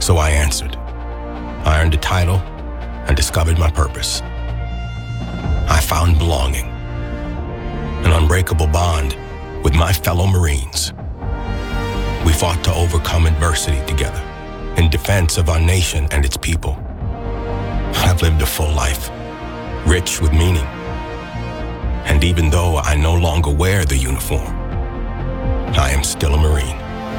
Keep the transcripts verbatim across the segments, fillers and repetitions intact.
So I answered. I earned a title and discovered my purpose. I found belonging, an unbreakable bond with my fellow Marines. We fought to overcome adversity together in defense of our nation and its people. I've lived a full life, rich with meaning. And even though I no longer wear the uniform, I am still a Marine.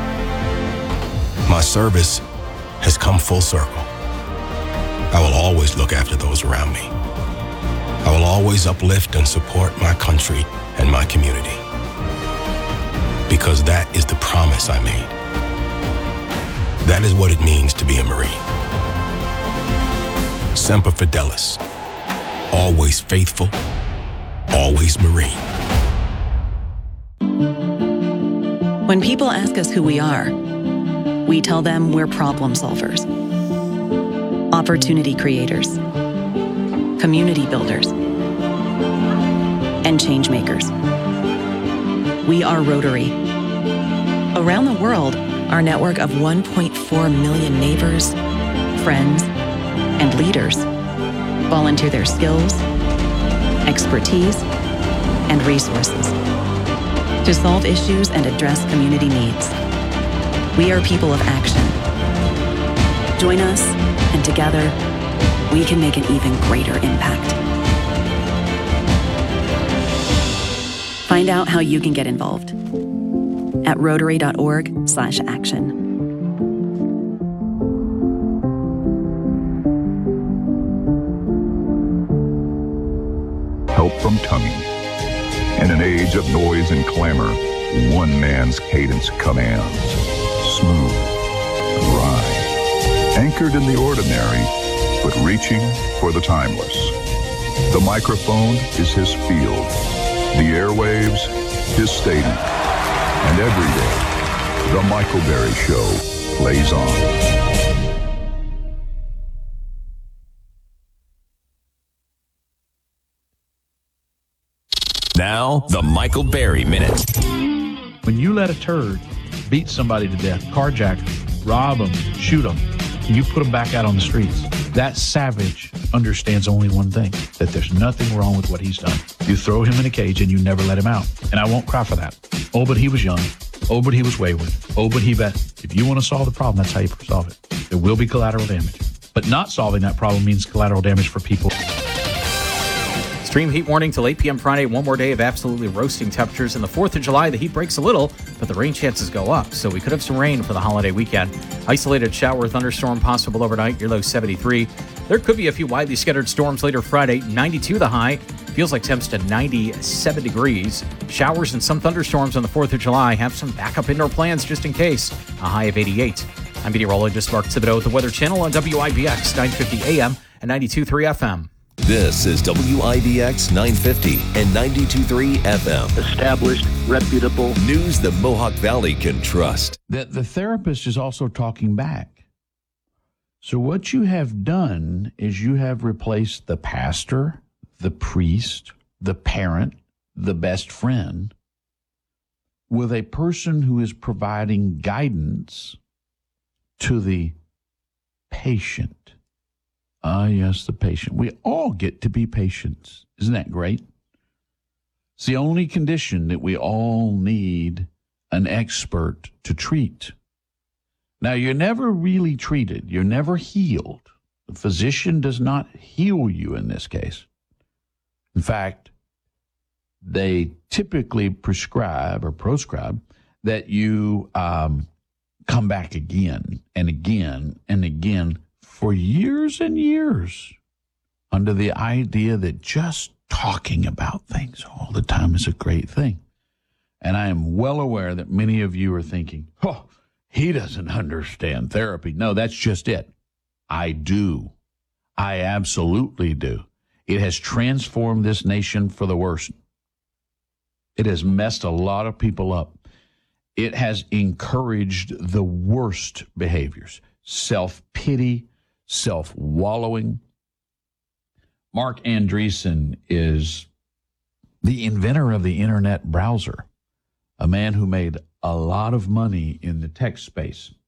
My service has come full circle. I will always look after those around me. I will always uplift and support my country and my community. Because that is the promise I made. That is what it means to be a Marine. Semper Fidelis. Always faithful, always Marine. When people ask us who we are, we tell them we're problem solvers, opportunity creators, community builders, and change makers. We are Rotary. Around the world, our network of one point four million neighbors, friends, and leaders volunteer their skills, expertise, and resources to solve issues and address community needs. We are people of action. Join us, and together, we can make an even greater impact. Find out how you can get involved at rotary.org slash action. Help from Tonguey. In an age of noise and clamor, one man's cadence commands. Smooth, dry, anchored in the ordinary, but reaching for the timeless. The microphone is his field. The airwaves, his stadium. And every day, The Michael Berry Show plays on. Now, The Michael Berry Minute. When you let a turd beat somebody to death, carjack them, rob them, shoot them, and you put them back out on the streets, that savage understands only one thing, that there's nothing wrong with what he's done. You throw him in a cage and you never let him out. And I won't cry for that. Oh, but he was young. Oh, but he was wayward. Oh, but he bet. If you want to solve the problem, that's how you solve it. There will be collateral damage. But not solving that problem means collateral damage for people. Extreme heat warning till eight p.m. Friday. One more day of absolutely roasting temperatures. And the fourth of July, the heat breaks a little, but the rain chances go up. So we could have some rain for the holiday weekend. Isolated shower, thunderstorm possible overnight. Your low seventy-three. There could be a few widely scattered storms later Friday. ninety-two the high. Feels like temps to ninety-seven degrees. Showers and some thunderstorms on the fourth of July. Have some backup indoor plans just in case. A high of eighty-eight. I'm meteorologist Mark Thibodeau with the Weather Channel on W I B X nine fifty A M and ninety-two point three F M. This is W I B X nine fifty and ninety-two point three F M. Established, reputable news the Mohawk Valley can trust. That the therapist is also talking back. So what you have done is you have replaced the pastor, the priest, the parent, the best friend with a person who is providing guidance to the patient. Ah, yes, the patient. We all get to be patients. Isn't that great? It's the only condition that we all need an expert to treat. Now, you're never really treated. You're never healed. The physician does not heal you in this case. In fact, they typically prescribe or proscribe that you um, come back again and again and again for years and years under the idea that just talking about things all the time is a great thing. And I am well aware that many of you are thinking, oh, he doesn't understand therapy. No, that's just it. I do. I absolutely do. It has transformed this nation for the worse. It has messed a lot of people up. It has encouraged the worst behaviors, self-pity, self-wallowing. Mark Andreessen is the inventor of the internet browser, a man who made a lot of money in the tech space.